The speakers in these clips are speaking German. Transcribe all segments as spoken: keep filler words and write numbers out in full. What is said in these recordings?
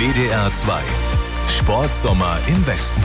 W D R zwei. Sportsommer im Westen.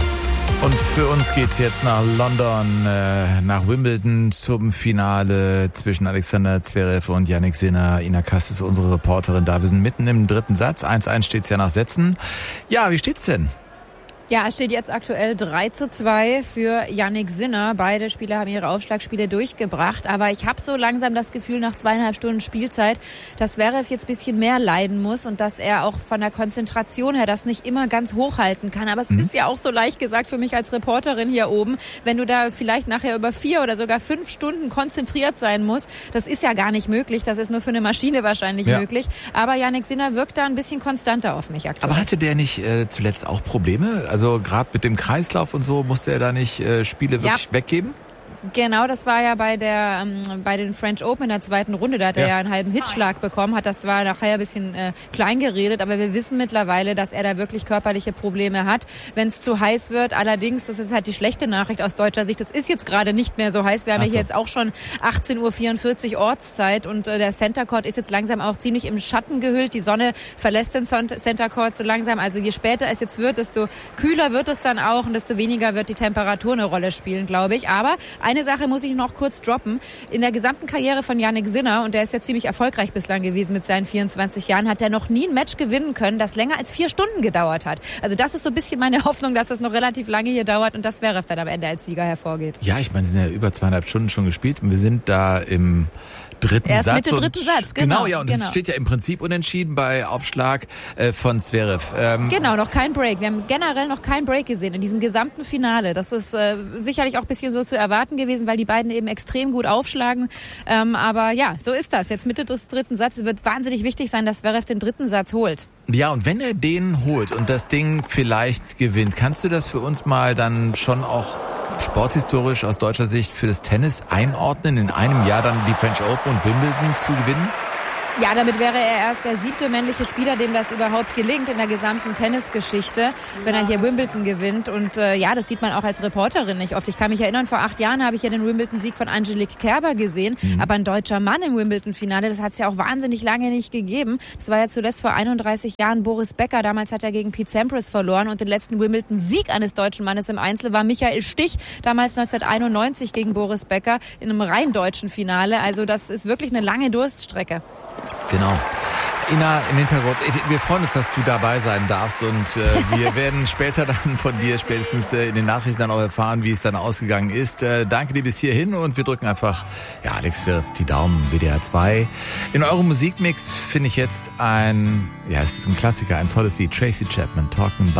Und für uns geht's jetzt nach London, äh, nach Wimbledon zum Finale zwischen Alexander Zverev und Jannik Sinner. Ina Kast ist unsere Reporterin da. Wir sind mitten im dritten Satz. eins eins steht's ja nach Sätzen. Ja, wie steht's denn? Ja, es steht jetzt aktuell drei zu zwei für Jannik Sinner. Beide Spieler haben ihre Aufschlagspiele durchgebracht. Aber ich habe so langsam das Gefühl, nach zweieinhalb Stunden Spielzeit, dass Zverev jetzt ein bisschen mehr leiden muss und dass er auch von der Konzentration her das nicht immer ganz hochhalten kann. Aber es mhm. ist ja auch so leicht gesagt für mich als Reporterin hier oben, wenn du da vielleicht nachher über vier oder sogar fünf Stunden konzentriert sein musst. Das ist ja gar nicht möglich. Das ist nur für eine Maschine wahrscheinlich ja. möglich. Aber Jannik Sinner wirkt da ein bisschen konstanter auf mich aktuell. Aber hatte der nicht äh, zuletzt auch Probleme? Also Also gerade mit dem Kreislauf und so, musste er da nicht äh, Spiele wirklich ja. weggeben? Genau, das war ja bei der ähm, bei den French Open in der zweiten Runde, da hat ja. er ja einen halben Hitzschlag bekommen, hat das zwar nachher ein bisschen äh, klein geredet, aber wir wissen mittlerweile, dass er da wirklich körperliche Probleme hat, wenn es zu heiß wird. Allerdings, das ist halt die schlechte Nachricht aus deutscher Sicht, es ist jetzt gerade nicht mehr so heiß. Wir haben ja so. jetzt auch schon achtzehn Uhr vierundvierzig Ortszeit und äh, der Center Court ist jetzt langsam auch ziemlich im Schatten gehüllt. Die Sonne verlässt den Center Court so langsam. Also je später es jetzt wird, desto kühler wird es dann auch und desto weniger wird die Temperatur eine Rolle spielen, glaube ich. Aber eine Sache muss ich noch kurz droppen. In der gesamten Karriere von Jannik Sinner, und der ist ja ziemlich erfolgreich bislang gewesen mit seinen vierundzwanzig Jahren, hat er noch nie ein Match gewinnen können, das länger als vier Stunden gedauert hat. Also das ist so ein bisschen meine Hoffnung, dass das noch relativ lange hier dauert und dass Zverev dann am Ende als Sieger hervorgeht. Ja, ich meine, sie sind ja über zweieinhalb Stunden schon gespielt und wir sind da im dritten Erst Satz. Mitte dritten Satz, genau. Genau, ja, und genau. es steht ja im Prinzip unentschieden bei Aufschlag äh, von Zverev. Ähm, genau, noch kein Break. Wir haben generell noch kein Break gesehen in diesem gesamten Finale. Das ist äh, sicherlich auch ein bisschen so zu erwarten gewesen, weil die beiden eben extrem gut aufschlagen. Ähm, aber ja, so ist das. Jetzt Mitte des dritten Satzes wird wahnsinnig wichtig sein, dass Zverev den dritten Satz holt. Ja, und wenn er den holt und das Ding vielleicht gewinnt, kannst du das für uns mal dann schon auch sporthistorisch aus deutscher Sicht für das Tennis einordnen, in einem Jahr dann die French Open und Wimbledon zu gewinnen? Ja, damit wäre er erst der siebte männliche Spieler, dem das überhaupt gelingt in der gesamten Tennisgeschichte, wenn er hier Wimbledon gewinnt. Und äh, ja, das sieht man auch als Reporterin nicht oft. Ich kann mich erinnern, vor acht Jahren habe ich ja den Wimbledon-Sieg von Angelique Kerber gesehen. Mhm. Aber ein deutscher Mann im Wimbledon-Finale, das hat es ja auch wahnsinnig lange nicht gegeben. Das war ja zuletzt vor einunddreißig Jahren Boris Becker. Damals hat er gegen Pete Sampras verloren. Und den letzten Wimbledon-Sieg eines deutschen Mannes im Einzel war Michael Stich, damals neunzehnhunderteinundneunzig gegen Boris Becker in einem rein deutschen Finale. Also das ist wirklich eine lange Durststrecke. Genau. Ina, im Hintergrund, wir freuen uns, dass du dabei sein darfst und äh, wir werden später dann von dir spätestens äh, in den Nachrichten dann auch erfahren, wie es dann ausgegangen ist. Äh, danke dir bis hierhin und wir drücken einfach, ja, Alex wirft die Daumen, W D R zwei. In eurem Musikmix finde ich jetzt ein, ja, es ist ein Klassiker, ein tolles Lied, Tracy Chapman, Talking About